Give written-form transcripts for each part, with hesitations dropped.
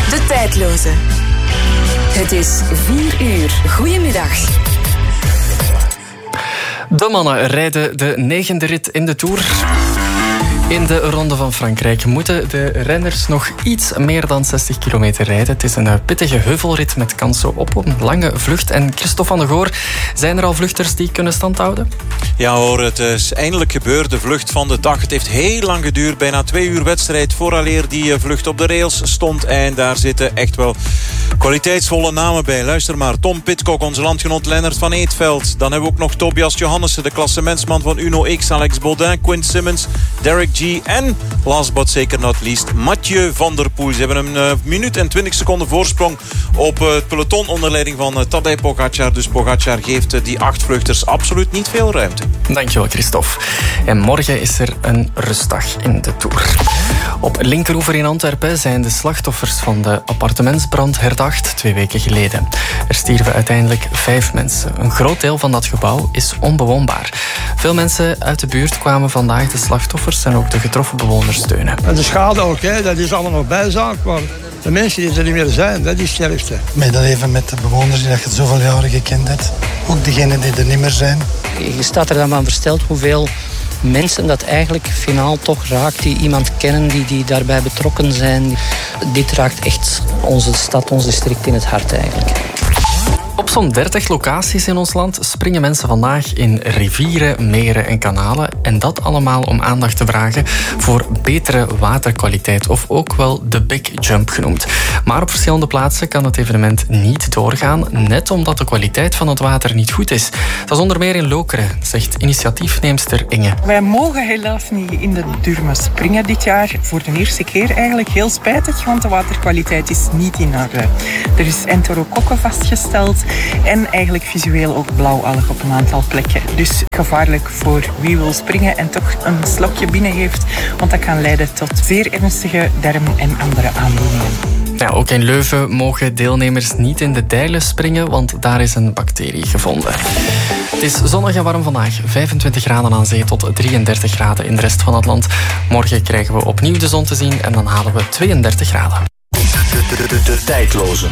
De tijdloze. Het is 4 uur. Goedemiddag. De mannen rijden de 9e rit in de Tour. In de Ronde van Frankrijk moeten de renners nog iets meer dan 60 kilometer rijden. Het is een pittige heuvelrit met kansen op een lange vlucht. En Christophe van der Goor, zijn er al vluchters die kunnen standhouden? Ja hoor, het is eindelijk gebeurd. De vlucht van de dag. Het heeft heel lang geduurd. Bijna 2 uur wedstrijd vooraleer die vlucht op de rails stond. En daar zitten echt wel kwaliteitsvolle namen bij. Luister maar. Tom Pidcock, onze landgenoot Lennart van Eetveld. Dan hebben we ook nog Tobias Johannessen, de klassementsman van Uno X. Alex Baudin, Quint Simmons, Derek G. En last but zeker not least Mathieu van der Poel. Ze hebben een minuut en 20 seconden voorsprong op het peloton onder leiding van Tadej Pogacar. Dus Pogacar geeft die 8 vluchters absoluut niet veel ruimte. Dankjewel, Christophe. En morgen is er een rustdag in de Tour. Op Linkeroever in Antwerpen zijn de slachtoffers van de appartementsbrand herdacht 2 weken geleden. Er stierven uiteindelijk 5 mensen. Een groot deel van dat gebouw is onbewoonbaar. Veel mensen uit de buurt kwamen vandaag de slachtoffers en ook de getroffen bewoners steunen. En de schade ook, dat is allemaal nog bijzaak, maar de mensen die er niet meer zijn, dat is het sterkste. Medeleven met de bewoners die je zoveel jaren gekend hebt. Ook degenen die er niet meer zijn. Je staat er dan van versteld hoeveel mensen dat eigenlijk finaal toch raakt, die iemand kennen, die daarbij betrokken zijn. Dit raakt echt onze stad, ons district in het hart eigenlijk. Op zo'n 30 locaties in ons land springen mensen vandaag in rivieren, meren en kanalen. En dat allemaal om aandacht te vragen voor betere waterkwaliteit, of ook wel de Big Jump genoemd. Maar op verschillende plaatsen kan het evenement niet doorgaan, net omdat de kwaliteit van het water niet goed is. Dat is onder meer in Lokeren, zegt initiatiefneemster Inge. Wij mogen helaas niet in de Durme springen dit jaar. Voor de eerste keer eigenlijk heel spijtig, want de waterkwaliteit is niet in orde. Er is enterokokken vastgesteld en eigenlijk visueel ook blauwalg op een aantal plekken. Dus gevaarlijk voor wie wil springen en toch een slokje binnen heeft, want dat kan leiden tot zeer ernstige darm- en andere aandoeningen. Ja, ook in Leuven mogen deelnemers niet in de Dijlen springen, want daar is een bacterie gevonden. Het is zonnig en warm vandaag. 25 graden aan zee tot 33 graden in de rest van het land. Morgen krijgen we opnieuw de zon te zien en dan halen we 32 graden. De tijdloze.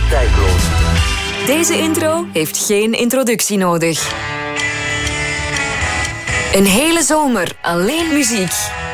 Deze intro heeft geen introductie nodig. Een hele zomer alleen muziek.